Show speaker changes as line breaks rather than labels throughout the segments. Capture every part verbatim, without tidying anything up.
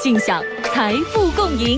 尽享财富共赢。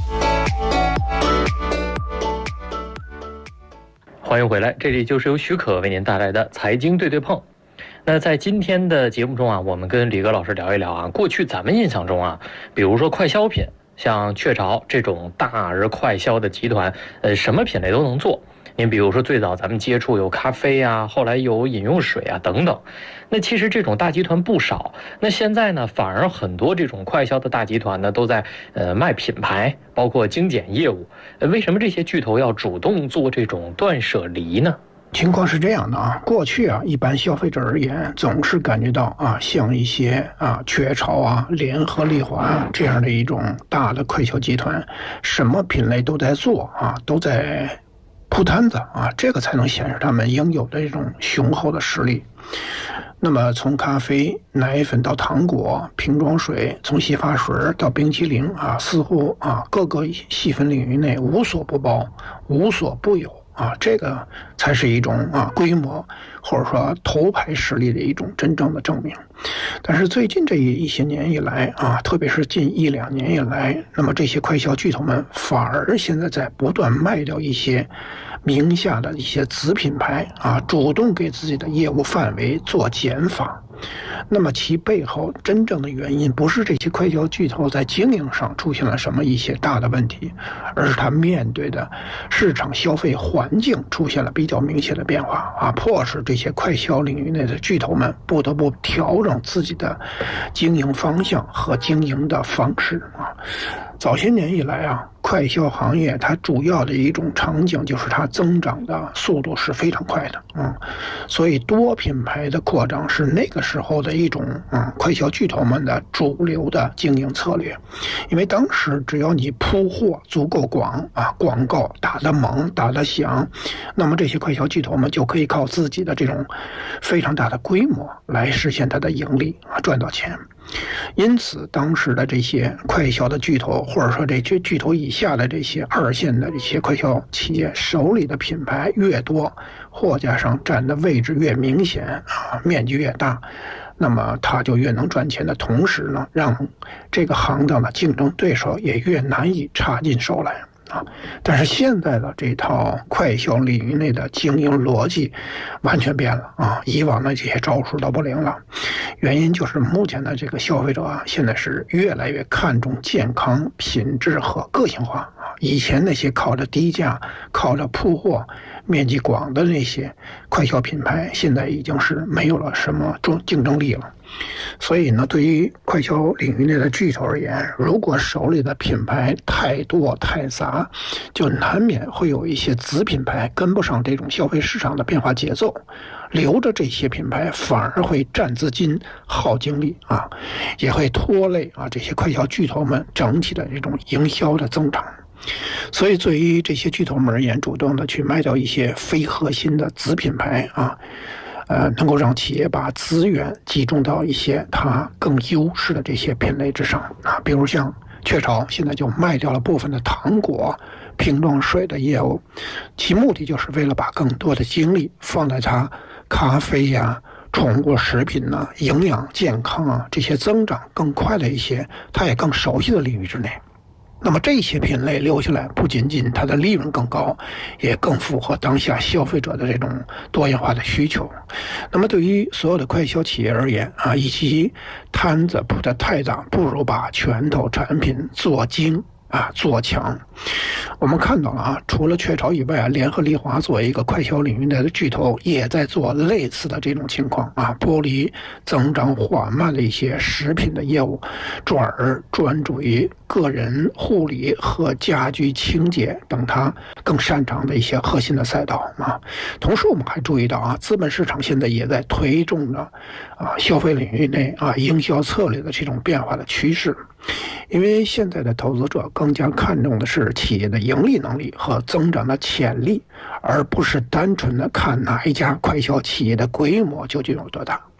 欢迎回来，这里就是由许可为您带来的财经对对碰。那在今天的节目中啊，我们跟李哥老师聊一聊啊，过去咱们印象中啊，比如说快消品，像雀巢这种大而快消的集团，呃，什么品类都能做。您比如说最早咱们接触有咖啡啊，后来有饮用水啊等等。那其实这种大集团不少，那现在呢，反而很多这种快消的大集团呢，都在呃卖品牌，包括精简业务。呃，为什么这些巨头要主动做这种断舍离呢？
情况是这样的啊，过去啊，一般消费者而言，总是感觉到啊，像一些啊雀巢啊、联合利华啊这样的一种大的快消集团，什么品类都在做啊，都在铺摊子啊，这个才能显示他们应有的这种雄厚的实力。那么从咖啡、奶粉到糖果、瓶装水，从洗发水到冰淇淋啊，似乎啊各个细分领域内无所不包，无所不有。啊，这个才是一种啊规模或者说头牌实力的一种真正的证明。但是最近这一些年以来啊，特别是近一两年以来，那么这些快消巨头们反而现在在不断卖掉一些名下的一些子品牌啊，主动给自己的业务范围做减法。那么其背后真正的原因不是这些快消巨头在经营上出现了什么一些大的问题，而是他面对的市场消费环境出现了比较明显的变化啊，迫使这些快消领域内的巨头们不得不调整自己的经营方向和经营的方式啊。早些年以来啊，快消行业它主要的一种场景就是它增长的速度是非常快的，嗯，所以多品牌的扩张是那个时候的一种嗯快消巨头们的主流的经营策略，因为当时只要你铺货足够广啊，广告打得猛打得响，那么这些快消巨头们就可以靠自己的这种非常大的规模来实现它的盈利啊，赚到钱。因此当时的这些快消的巨头，或者说这些巨头以下的这些二线的这些快消企业手里的品牌越多，货架上占的位置越明显啊，面积越大，那么它就越能赚钱的同时呢，让这个行当的竞争对手也越难以插进手来啊。但是现在的这套快消领域内的经营逻辑完全变了啊，以往的这些招数都不灵了。原因就是目前的这个消费者啊，现在是越来越看重健康、品质和个性化啊。以前那些靠着低价、靠着铺货、面积广的那些快消品牌，现在已经是没有了什么竞争力了。所以呢，对于快消领域内的巨头而言，如果手里的品牌太多太杂，就难免会有一些子品牌跟不上这种消费市场的变化节奏，留着这些品牌反而会占资金、耗精力啊，也会拖累啊这些快消巨头们整体的这种营销的增长。所以对于这些巨头们而言，主动的去卖掉一些非核心的子品牌啊，呃，能够让企业把资源集中到一些它更优势的这些品类之上啊，比如像雀巢现在就卖掉了部分的糖果、瓶装水的业务，其目的就是为了把更多的精力放在它咖啡呀、啊、宠物食品呐、啊、营养健康啊这些增长更快的一些它也更熟悉的领域之内。那么这些品类留下来，不仅仅它的利润更高，也更符合当下消费者的这种多元化的需求。那么对于所有的快消企业而言啊，与其摊子铺得太大，不如把拳头产品做精啊，做强。我们看到了啊，除了雀巢以外啊，联合利华作为一个快消领域内的巨头，也在做类似的这种情况啊，剥离增长缓慢的一些食品的业务，转而专注于个人护理和家居清洁等它更擅长的一些核心的赛道啊。同时我们还注意到啊，资本市场现在也在推动着啊消费领域内啊营销策略的这种变化的趋势。因为现在的投资者更加看重的是企业的盈利能力和增长的潜力，而不是单纯的看哪一家快消企业的规模究竟有多大。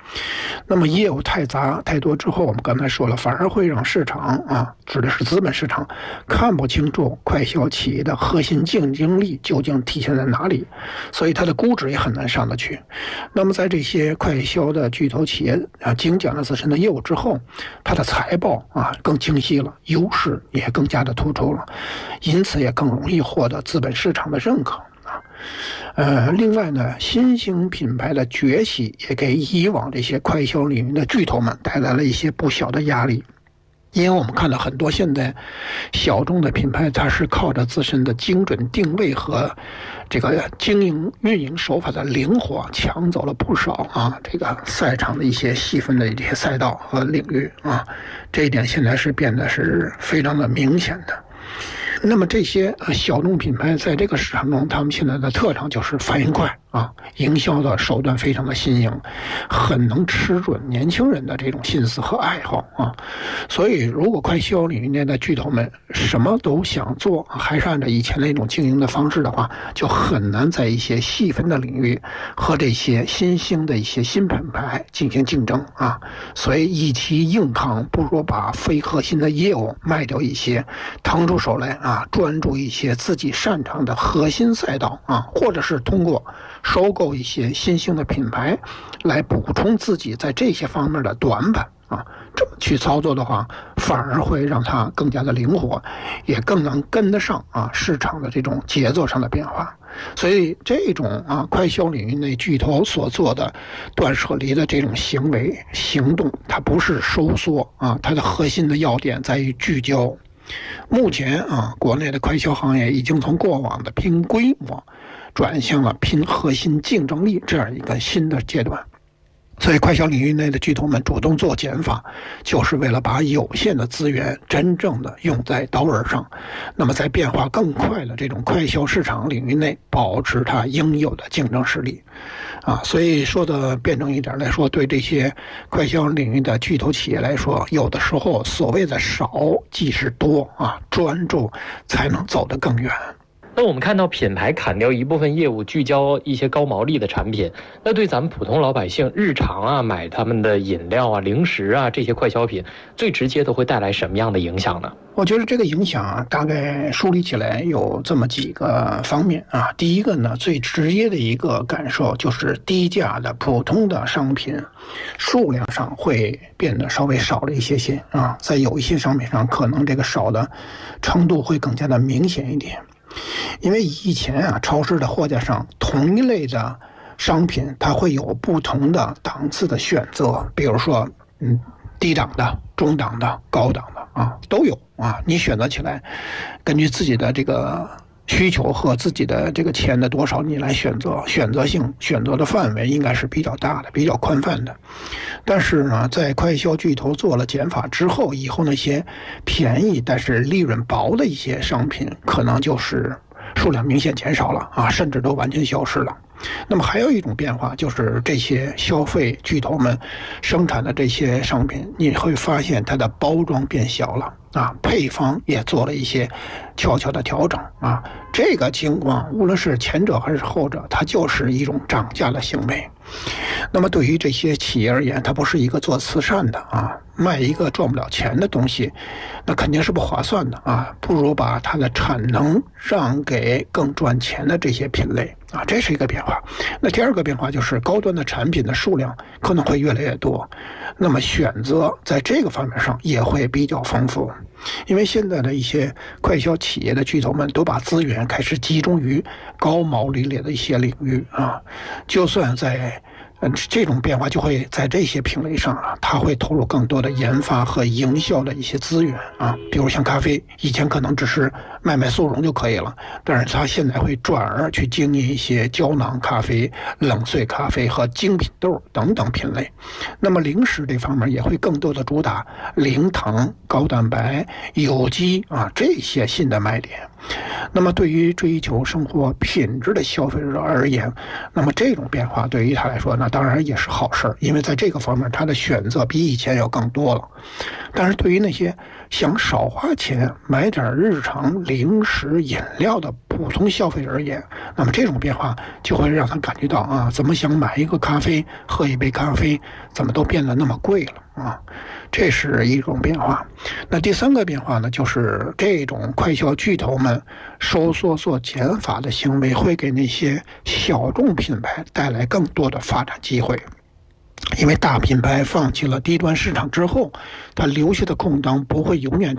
那么业务太杂太多之后，我们刚才说了，反而会让市场啊，指的是资本市场，看不清楚快消企业的核心竞争力究竟体现在哪里，所以它的估值也很难上得去。那么在这些快消的巨头企业啊精简了自身的业务之后，它的财报啊更清晰了，优势也更加的突出了，因此也更容易获得资本市场的认可。呃，另外呢，新兴品牌的崛起也给以往这些快消领域的巨头们带来了一些不小的压力，因为我们看到很多现在小众的品牌，它是靠着自身的精准定位和这个经营运营手法的灵活，抢走了不少啊这个赛场的一些细分的一些赛道和领域啊，这一点现在是变得是非常的明显的。那么这些小众品牌在这个市场中，他们现在的特长就是反应快啊，营销的手段非常的新颖，很能吃准年轻人的这种心思和爱好啊。所以如果快消领域内的巨头们什么都想做，还是按照以前那种经营的方式的话，就很难在一些细分的领域和这些新兴的一些新品牌进行竞争啊。所以与其硬扛，不如把非核心的业务卖掉一些，腾出手来啊，专注一些自己擅长的核心赛道啊，或者是通过收购一些新兴的品牌来补充自己在这些方面的短板啊，这么去操作的话，反而会让它更加的灵活，也更能跟得上啊市场的这种节奏上的变化。所以这种啊快消领域内巨头所做的断舍离的这种行为行动，它不是收缩啊，它的核心的要点在于聚焦。目前啊，国内的快消行业已经从过往的拼规模转向了拼核心竞争力这样一个新的阶段。所以快消领域内的巨头们主动做减法，就是为了把有限的资源真正的用在刀刃上，那么在变化更快的这种快消市场领域内保持它应有的竞争实力啊。所以说的辩证一点来说，对这些快消领域的巨头企业来说，有的时候所谓的少即是多啊，专注才能走得更远。
那我们看到品牌砍掉一部分业务，聚焦一些高毛利的产品，那对咱们普通老百姓日常啊买他们的饮料啊、零食啊这些快消品，最直接的会带来什么样的影响呢？
我觉得这个影响啊，大概梳理起来有这么几个方面啊。第一个呢，最直接的一个感受就是低价的普通的商品数量上会变得稍微少了一些些啊，在有一些商品上可能这个少的程度会更加的明显一点。因为以前啊，超市的货架上同一类的商品，它会有不同的档次的选择，比如说，嗯，低档的、中档的、高档的啊，都有啊。你选择起来，根据自己的这个需求和自己的这个钱的多少，你来选择，选择性选择的范围应该是比较大的、比较宽泛的。但是呢，在快消巨头做了减法之后，以后那些便宜但是利润薄的一些商品，可能就是数量明显减少了啊，甚至都完全消失了。那么还有一种变化，就是这些消费巨头们生产的这些商品，你会发现它的包装变小了啊，配方也做了一些悄悄的调整啊。这个情况无论是前者还是后者，它就是一种涨价的行为。那么对于这些企业而言，它不是一个做慈善的啊，卖一个赚不了钱的东西，那肯定是不划算的啊，不如把它的产能让给更赚钱的这些品类啊，这是一个变化。那第二个变化就是高端的产品的数量可能会越来越多，那么选择在这个方面上也会比较丰富。因为现在的一些快消企业的巨头们都把资源开始集中于高毛利类的一些领域啊，就算在嗯，这种变化就会在这些品类上啊，它会投入更多的研发和营销的一些资源啊，比如像咖啡，以前可能只是卖卖速溶就可以了，但是它现在会转而去经营一些胶囊咖啡、冷萃咖啡和精品豆等等品类。那么零食这方面也会更多的主打零糖、 高蛋白、有机啊这些新的卖点。那么对于追求生活品质的消费者而言，那么这种变化对于他来说，那当然也是好事儿，因为在这个方面他的选择比以前要更多了。但是对于那些想少花钱买点日常零食饮料的普通消费者而言，那么这种变化就会让他感觉到啊，怎么想买一个咖啡喝一杯咖啡怎么都变得那么贵了啊，这是一种变化。那第三个变化呢，就是这种快消巨头们收缩做减法的行为会给那些小众品牌带来更多的发展机会。因为大品牌放弃了低端市场之后，它留下的空档不会永远